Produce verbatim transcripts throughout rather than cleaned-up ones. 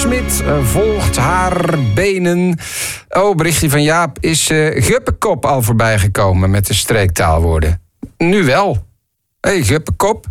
Smit uh, volgt haar benen. Oh, berichtje van Jaap. Is uh, Guppenkop al voorbij gekomen met de streektaalwoorden? Nu wel. Hé, hey, Guppenkop.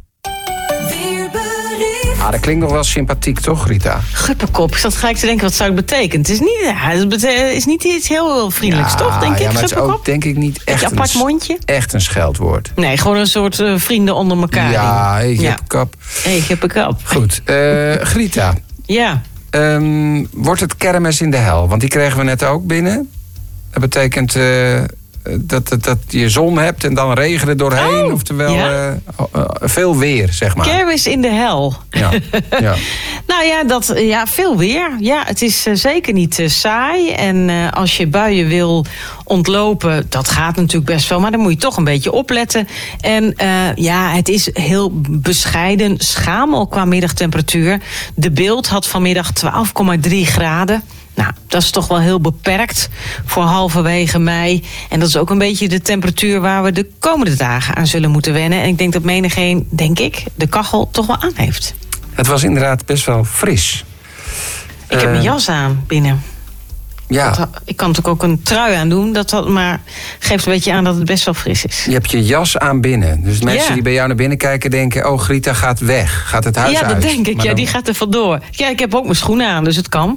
Ah, dat klinkt nog wel sympathiek, toch, Rita? Guppenkop, ik zat gelijk te denken, wat zou het betekenen? Het is niet, ja, het bete- is niet iets heel vriendelijks, ja, toch, denk ja, ik, maar het is ook, denk ik, niet echt een apart een, mondje? Echt een scheldwoord. Nee, gewoon een soort uh, vrienden onder elkaar. Ja, hé, hey, Guppenkop. Hé, hey, Guppenkop. Goed, uh, Grita. Ja. Um, wordt het kermis in de hel? Want die kregen we net ook binnen. Dat betekent uh, dat, dat, dat je zon hebt en dan regen er doorheen. Oh, oftewel ja? uh, uh, veel weer, zeg maar. Kermis in de hel. Ja, ja. Nou ja, dat, ja, veel weer. Ja, het is uh, zeker niet uh, saai. En uh, als je buien wil ontlopen, dat gaat natuurlijk best wel, maar dan moet je toch een beetje opletten. En uh, ja, het is heel bescheiden schamel qua middagtemperatuur. De Beeld had vanmiddag twaalf komma drie graden. Nou, dat is toch wel heel beperkt voor halverwege mei. En dat is ook een beetje de temperatuur waar we de komende dagen aan zullen moeten wennen. En ik denk dat menigeen, denk ik, de kachel toch wel aan heeft. Het was inderdaad best wel fris. Ik heb mijn jas aan binnen. Ja. Dat, ik kan natuurlijk ook een trui aan doen, dat, dat, maar geeft een beetje aan dat het best wel fris is. Je hebt je jas aan binnen. Dus mensen ja. die bij jou naar binnen kijken denken, oh, Grita gaat weg. Gaat het huis uit. Ja, dat denk ik. Maar ja, dan... die gaat er vandoor. Ja, ik heb ook mijn schoenen aan, dus het kan.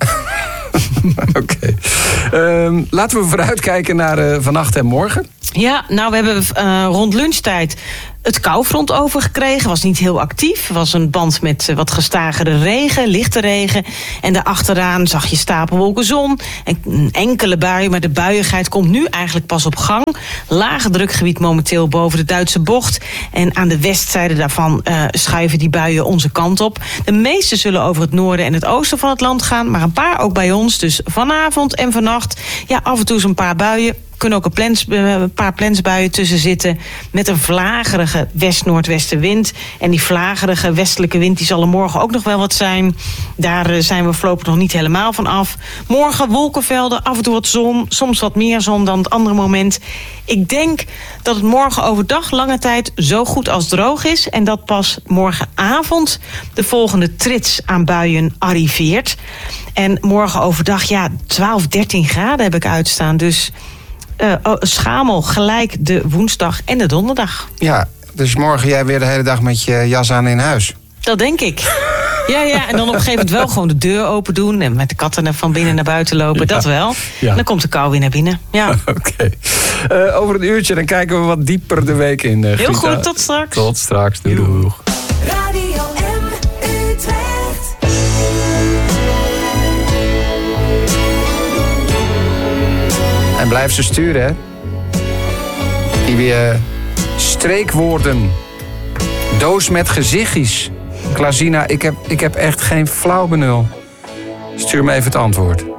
Oké. Okay. Um, laten we vooruitkijken naar uh, vannacht en morgen. Ja, nou, we hebben uh, rond lunchtijd het koufront overgekregen. Was niet heel actief. Was een band met uh, wat gestagere regen, lichte regen. En daarachteraan zag je stapelwolken zon. En een enkele bui, maar de buiigheid komt nu eigenlijk pas op gang. Lage drukgebied momenteel boven de Duitse bocht. En aan de westzijde daarvan uh, schuiven die buien onze kant op. De meeste zullen over het noorden en het oosten van het land gaan. Maar een paar ook bij ons. Dus vanavond en vannacht, ja, af en toe zo'n paar buien. Kunnen ook een, plens, een paar plensbuien tussen zitten met een vlagerige west-noordwestenwind. En die vlagerige westelijke wind die zal er morgen ook nog wel wat zijn. Daar zijn we voorlopig nog niet helemaal van af. Morgen wolkenvelden, af en toe wat zon, soms wat meer zon dan het andere moment. Ik denk dat het morgen overdag lange tijd zo goed als droog is. En dat pas morgenavond de volgende trits aan buien arriveert. En morgen overdag, ja, twaalf, dertien graden heb ik uitstaan. Dus Uh, oh, schamel gelijk de woensdag en de donderdag. Ja, dus morgen jij weer de hele dag met je jas aan in huis. Dat denk ik. Ja, ja, en dan op een gegeven moment wel gewoon de deur open doen en met de katten van binnen naar buiten lopen. Ja, dat wel. Ja. En dan komt de kou weer naar binnen. Ja. Oké. Okay. Uh, over een uurtje dan kijken we wat dieper de week in. Uh, Heel Grita. goed, tot straks. Tot straks. Doei, doei. Radio M Utrecht. En blijf ze sturen, hè. Die uh, streekwoorden. Doos met gezichtjes. Klazina, ik heb, ik heb echt geen flauw benul. Stuur me even het antwoord.